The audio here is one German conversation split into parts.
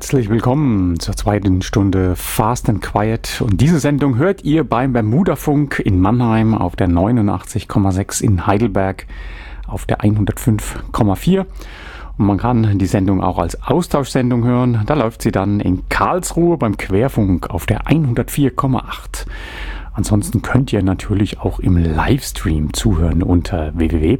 Herzlich willkommen zur zweiten Stunde Fast and Quiet. Und diese Sendung hört ihr beim Bermudafunk in Mannheim auf der 89,6, in Heidelberg auf der 105,4. Und man kann die Sendung auch als Austauschsendung hören. Da läuft sie dann in Karlsruhe beim Querfunk auf der 104,8. Ansonsten könnt ihr natürlich auch im Livestream zuhören unter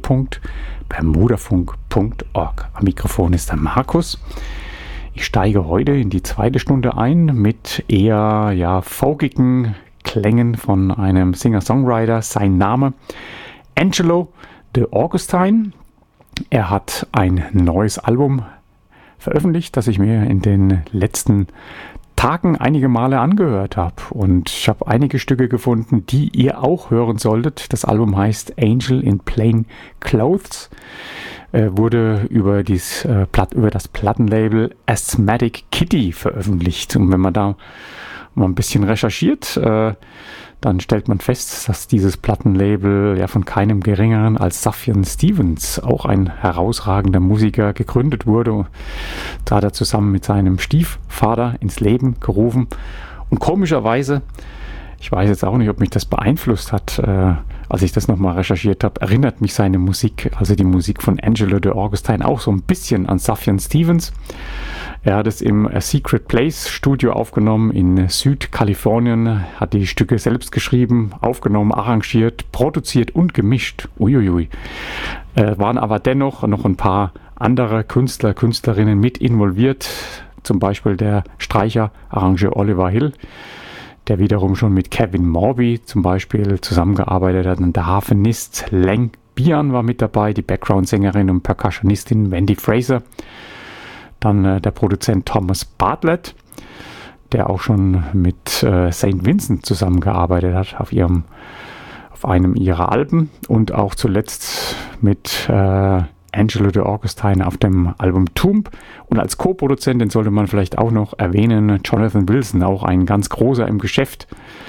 www.bermudafunk.org. Am Mikrofon ist der Markus. Ich steige heute in die zweite Stunde ein mit eher folkigen Klängen von einem Singer-Songwriter. Sein Name Angelo De Augustine. Er hat ein neues Album veröffentlicht, das ich mir in den letzten Tagen einige Male angehört habe. Und ich habe einige Stücke gefunden, die ihr auch hören solltet. Das Album heißt Angel in Plain Clothes. Wurde über das Plattenlabel Asthmatic Kitty veröffentlicht. Und wenn man da mal ein bisschen recherchiert, dann stellt man fest, dass dieses Plattenlabel ja von keinem geringeren als Sufjan Stevens, auch ein herausragender Musiker, gegründet wurde. Da hat er zusammen mit seinem Stiefvater ins Leben gerufen. Und komischerweise, ich weiß jetzt auch nicht, ob mich das beeinflusst hat, als ich das nochmal recherchiert habe, erinnert mich seine Musik, also die Musik von Angelo De Augustine, auch so ein bisschen an Sufjan Stevens. Er hat es im Secret Place Studio aufgenommen in Südkalifornien, hat die Stücke selbst geschrieben, aufgenommen, arrangiert, produziert und gemischt. Uiuiui. Waren aber dennoch noch ein paar andere Künstler, Künstlerinnen mit involviert, zum Beispiel der Streicher-Arrangeur Oliver Hill, der wiederum schon mit Kevin Morby zum Beispiel zusammengearbeitet hat. Und der Harfenist Lang Bian war mit dabei, die Background-Sängerin und Percussionistin Wendy Fraser. Dann der Produzent Thomas Bartlett, der auch schon mit St. Vincent zusammengearbeitet hat auf einem ihrer Alben. Und auch zuletzt mit Angelo De Augustine auf dem Album Tomb. Und als Co-Produzentin sollte man vielleicht auch noch erwähnen Jonathan Wilson, auch ein ganz großer im Geschäft,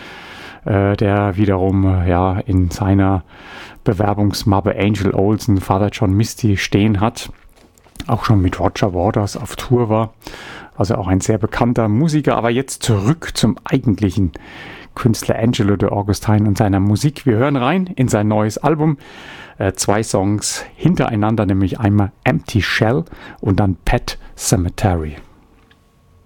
der wiederum in seiner Bewerbungsmappe Angel Olsen, Father John Misty stehen hat. Auch schon mit Roger Waters auf Tour war. Also auch ein sehr bekannter Musiker. Aber jetzt zurück zum eigentlichen Künstler Angelo De Augustine und seiner Musik. Wir hören rein in sein neues Album. 2 Songs hintereinander, nämlich einmal Empty Shell und dann Pet Cemetery.